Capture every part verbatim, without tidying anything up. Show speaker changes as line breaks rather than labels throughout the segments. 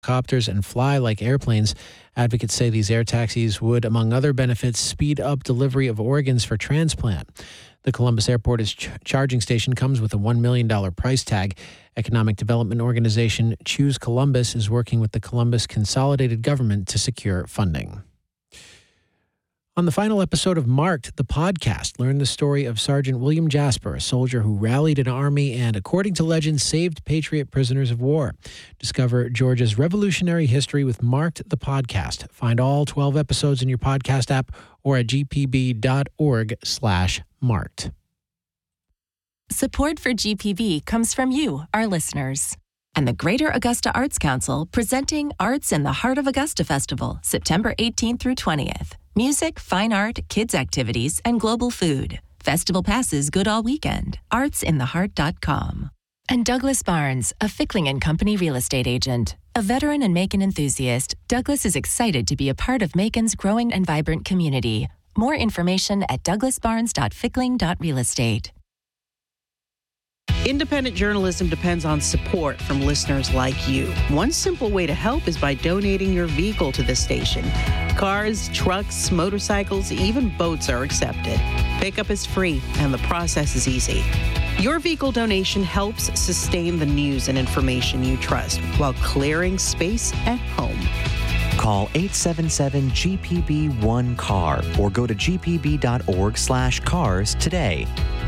helicopters and fly like airplanes. Advocates say these air taxis would, among other benefits, speed up delivery of organs for transplant. The Columbus Airport's ch- charging station comes with a one million dollars price tag. Economic development organization Choose Columbus is working with the Columbus Consolidated Government to secure funding. On the final episode of Marked, the podcast, learn the story of Sergeant William Jasper, a soldier who rallied an army and, according to legend, saved Patriot prisoners of war. Discover Georgia's revolutionary history with Marked, the podcast. Find all twelve episodes in your podcast app or at gpb.org slash marked.
Support for G P B comes from you, our listeners. And the Greater Augusta Arts Council presenting Arts in the Heart of Augusta Festival, September eighteenth through twentieth. Music, fine art, kids' activities, and global food. Festival passes good all weekend. arts in the heart dot com. And Douglas Barnes, a Fickling and Company real estate agent. A veteran and Macon enthusiast, Douglas is excited to be a part of Macon's growing and vibrant community. More information at douglas barnes dot fickling dot real estate.
Independent journalism depends on support from listeners like you. One simple way to help is by donating your vehicle to the station. Cars, trucks, motorcycles, even boats are accepted. Pickup is free, and the process is easy. Your vehicle donation helps sustain the news and information you trust while clearing space at home.
Call eight seven seven G P B one C A R or go to gpb.org slash cars today.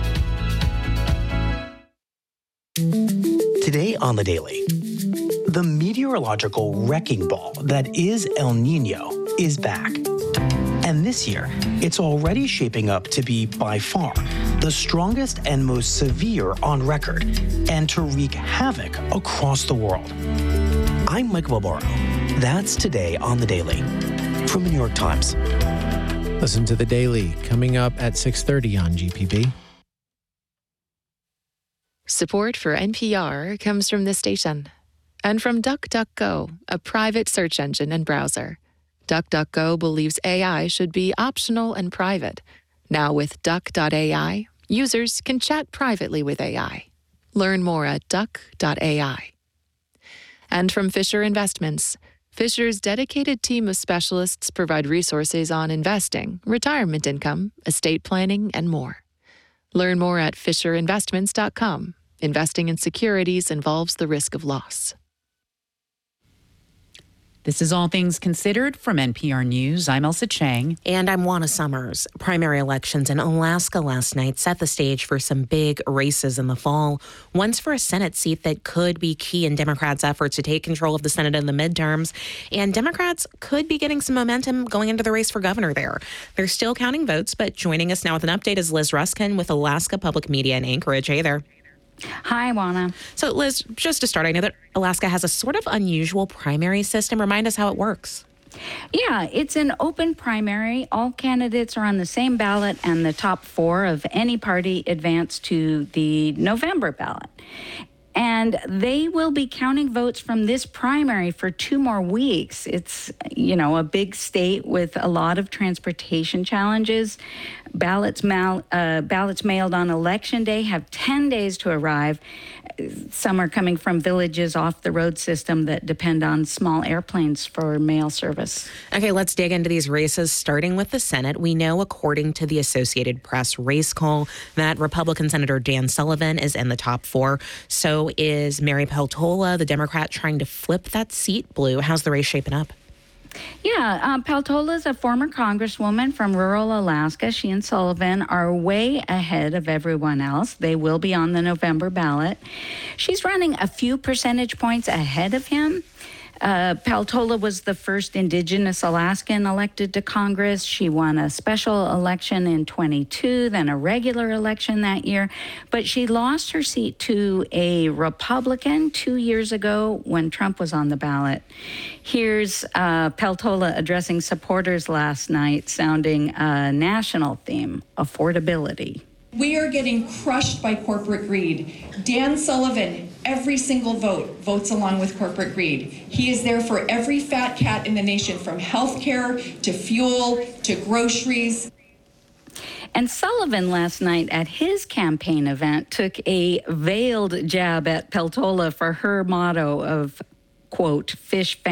Today on The Daily, the meteorological wrecking ball that is El Nino is back. And this year, it's already shaping up to be, by far, the strongest and most severe on record, and to wreak havoc across the world. I'm Mike Valboro. That's Today on The Daily from the New York Times.
Listen to The Daily coming up at six thirty on G P B.
Support for N P R comes from this station and from DuckDuckGo, a private search engine and browser. DuckDuckGo believes A I should be optional and private. Now with Duck dot A I, users can chat privately with A I. Learn more at Duck dot A I. And from Fisher Investments, Fisher's dedicated team of specialists provide resources on investing, retirement income, estate planning, and more. Learn more at fisher investments dot com. Investing in securities involves the risk of loss.
This is All Things Considered from N P R News. I'm Elsa Chang.
And I'm Juana Summers. Primary elections in Alaska last night set the stage for some big races in the fall. One's for a Senate seat that could be key in Democrats' efforts to take control of the Senate in the midterms. And Democrats could be getting some momentum going into the race for governor there. They're still counting votes, but joining us now with an update is Liz Ruskin with Alaska Public Media in Anchorage. Hey there.
Hi, Juana.
So, Liz, just to start, I know that Alaska has a sort of unusual primary system. Remind us how it works.
Yeah, it's an open primary. All candidates are on the same ballot, and the top four of any party advance to the November ballot. And they will be counting votes from this primary for two more weeks. It's, you know, a big state with a lot of transportation challenges. Ballots, mal- uh, ballots mailed on election day have ten days to arrive. Some are coming from villages off the road system that depend on small airplanes for mail service.
Okay, let's dig into these races, starting with the Senate. We know, according to the Associated Press race call, that Republican Senator Dan Sullivan is in the top four. So is Mary Peltola, the Democrat, trying to flip that seat blue. How's the race shaping up?
Yeah, um, Peltola is a former congresswoman from rural Alaska. She and Sullivan are way ahead of everyone else. They will be on the November ballot. She's running a few percentage points ahead of him. Uh, Peltola was the first Indigenous Alaskan elected to Congress. She won a special election in twenty-two, then a regular election that year. But she lost her seat to a Republican two years ago when Trump was on the ballot. Here's uh, Peltola addressing supporters last night, sounding a national theme, affordability.
We are getting crushed by corporate greed. Dan Sullivan, every single vote, votes along with corporate greed. He is there for every fat cat in the nation, from healthcare to fuel to groceries.
And Sullivan last night at his campaign event took a veiled jab at Peltola for her motto of, quote, fish